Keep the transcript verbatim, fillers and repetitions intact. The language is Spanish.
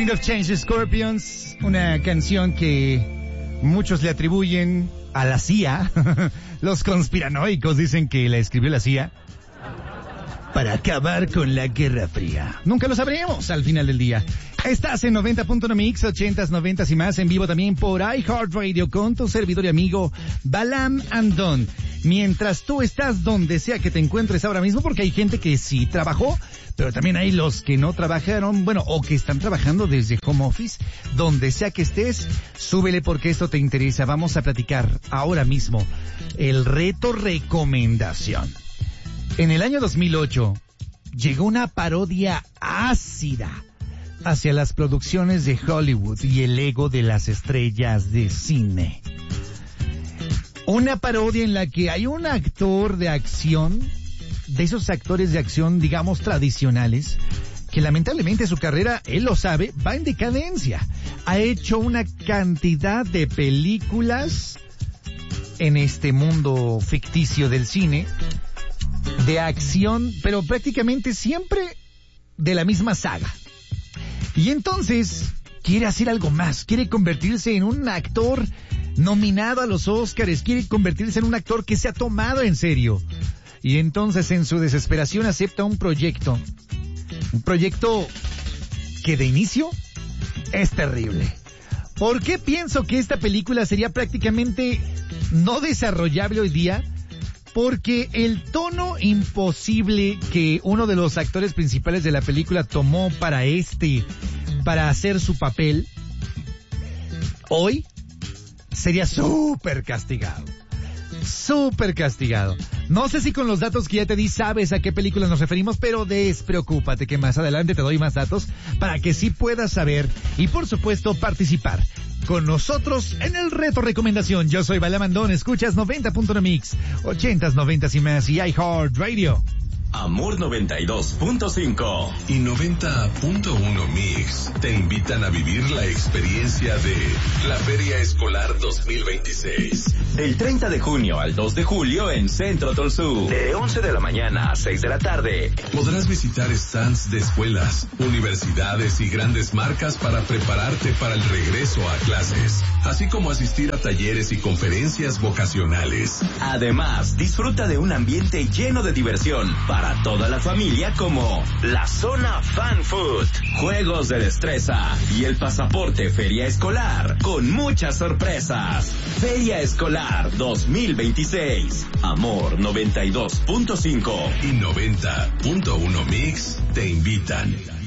Wind of Change Scorpions, una canción que muchos le atribuyen a la C I A. Los conspiranoicos dicen que la escribió la C I A para acabar con la Guerra Fría. Nunca lo sabremos al final del día. Estás en noventa punto uno Mix, ochentas, noventas y más, en vivo también por iHeartRadio con tu servidor y amigo Balam Andón. Mientras tú estás donde sea que te encuentres ahora mismo, porque hay gente que sí trabajó, pero también hay los que no trabajaron, bueno, o que están trabajando desde home office. Donde sea que estés, súbele porque esto te interesa. Vamos a platicar ahora mismo el reto recomendación. En el año dos mil ocho llegó una parodia ácida hacia las producciones de Hollywood y el ego de las estrellas de cine. Una parodia en la que hay un actor de acción, de esos actores de acción, digamos, tradicionales, que lamentablemente su carrera, él lo sabe, va en decadencia. Ha hecho una cantidad de películas en este mundo ficticio del cine, de acción, pero prácticamente siempre de la misma saga. Y entonces quiere hacer algo más, quiere convertirse en un actor nominado a los Óscares, quiere convertirse en un actor que se ha tomado en serio. Y entonces en su desesperación acepta un proyecto, un proyecto que de inicio es terrible. ¿Por qué pienso que esta película sería prácticamente no desarrollable hoy día? Porque el tono imposible que uno de los actores principales de la película tomó para este, para hacer su papel, hoy sería súper castigado. Súper castigado. No sé si con los datos que ya te di sabes a qué película nos referimos, pero despreocúpate que más adelante te doy más datos para que sí puedas saber y por supuesto participar con nosotros en el reto recomendación. Yo soy Balam Andón, escuchas noventa punto uno Mix, ochentas, noventas y más y iHeartRadio. Amor noventa y dos punto cinco y noventa punto uno Mix te invitan a vivir la experiencia de la Feria Escolar dos mil veintiséis. Del treinta de junio al dos de julio en Centro Tolsú. De once de la mañana a seis de la tarde. Podrás visitar stands de escuelas, universidades y grandes marcas para prepararte para el regreso a clases, así como asistir a talleres y conferencias vocacionales. Además, disfruta de un ambiente lleno de diversión para toda la familia, como la zona Fan Food, juegos de destreza y el pasaporte Feria Escolar con muchas sorpresas. Feria Escolar dos mil veintiséis. Amor noventa y dos punto cinco y noventa punto uno Mix te invitan.